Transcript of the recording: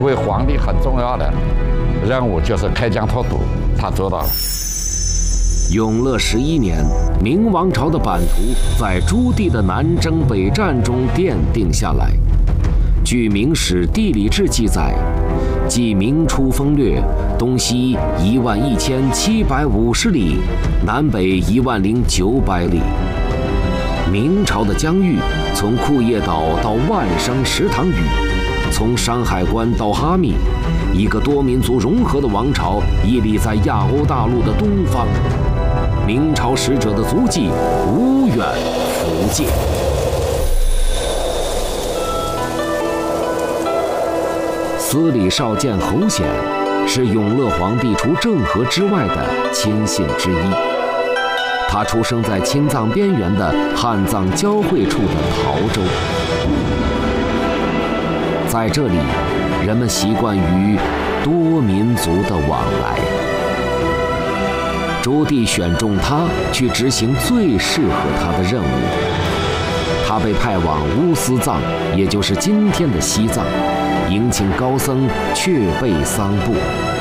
为皇帝很重要的任务就是开疆拓土，他做到了。 永乐11年，明王朝的版图在朱棣的南征北战中奠定下来。据《明史地理志》记载，即明初锋略，东西11750里，南北10900里。明朝的疆域从库页岛到万生石塘屿，从山海关到哈密，一个多民族融合的王朝屹立在亚欧大陆的东方。明朝使者的足迹无远弗届。司礼少监侯显是永乐皇帝除郑和之外的亲信之一。他出生在青藏边缘的汉藏交汇处的陶州，在这里，人们习惯于多民族的往来。朱棣选中他去执行最适合他的任务。他被派往乌斯藏，也就是今天的西藏，迎请高僧却备桑布。